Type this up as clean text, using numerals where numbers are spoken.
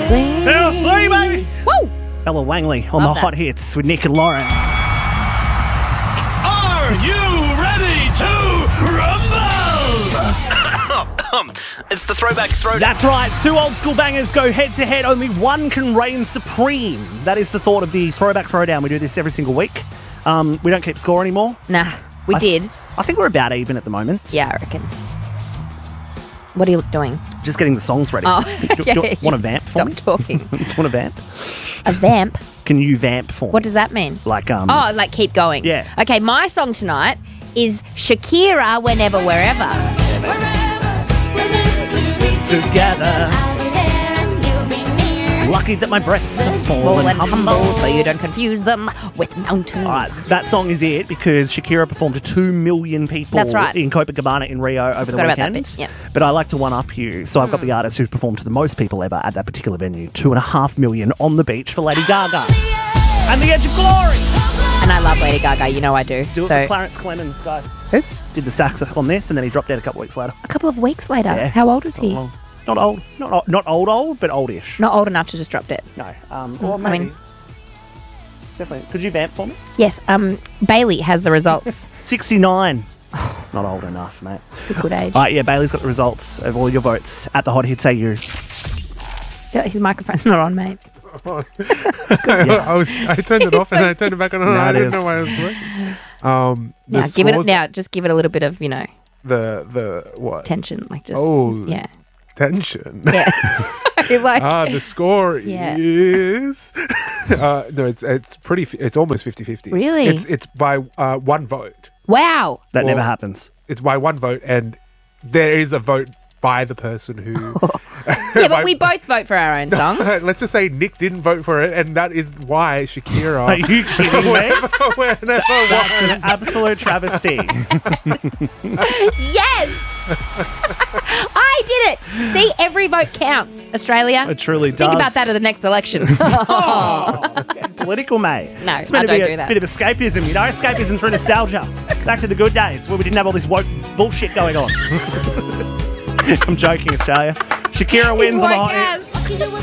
TLC. TLC, baby. Woo! Ella Wangley on the Hot Hits with Nick and Lauren. Are you ready to rumble? It's the Throwback Throwdown. That's right. Two old school bangers go head to head. Only one can reign supreme. That is the thought of the Throwback Throwdown. We do this every single week. We don't keep score anymore. Nah, we did. I think we're about even at the moment. Yeah, I reckon. What are you doing? Just getting the songs ready. Oh, do you want a vamp for Stop me? talking. Do you want a vamp? A vamp? Can you vamp for me? What does that mean? Like, Oh, like keep going. Yeah. Okay, my song tonight is Shakira, Whenever, Wherever. together. Lucky that my breasts are small and humble. So you don't confuse them with mountains. All right, that song is it because Shakira performed to 2 million people That's right. in Copacabana in Rio over the Forgot about weekend. that bit, yeah. But I like to one-up you. So I've got the artist who performed to the most people ever at that particular venue. 2.5 million on the beach for Lady Gaga. And The Edge of Glory. And I love Lady Gaga, you know I do. Do it so for Clarence Clemens, guys. Who? Did the sax on this and then he dropped out a couple of weeks later. A couple of weeks later. Yeah. How old was he? Not old, not old, but oldish. Not old enough to just drop it. No. Or maybe. I mean, Definitely. Could you vamp for me? yes. Bailey has the results. 69. Not old enough, mate. Good age. All right, yeah, Bailey's got the results of all your votes at the Hot Hits AU. His microphone's not on, mate. I turned it off and I turned it back on. I didn't know why it was working. Now give it. Now just give it a little bit of the what tension, like just yeah. tension. Yeah. Like, the score Yeah. is no, it's pretty. It's almost 50-50. Really? It's by one vote. wow. That Well, never happens. It's by one vote, and there is a vote by the person who. Yeah, but we both vote for our own songs. Let's just say Nick didn't vote for it, and that is why Shakira. Are you kidding me? whenever That's an absolute travesty. Yes. I did it. See, every vote counts, Australia. It truly does. Think about that at the next election. Getting political, mate. No, It's meant I to be don't a do that. bit of escapism, you know? Escapism through nostalgia. Back to the good days where we didn't have all this woke bullshit going on. I'm joking, Australia. Shakira wins on the Woke Hot Hits. as.